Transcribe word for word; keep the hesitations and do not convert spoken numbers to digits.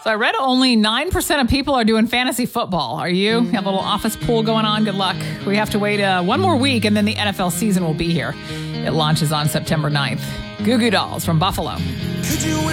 So I read only nine percent of people are doing fantasy football. Are you? You have a little office pool going on? Good luck. We have to wait uh, one more week and then the N F L season will be here. It launches on September ninth. Goo Goo Dolls from Buffalo.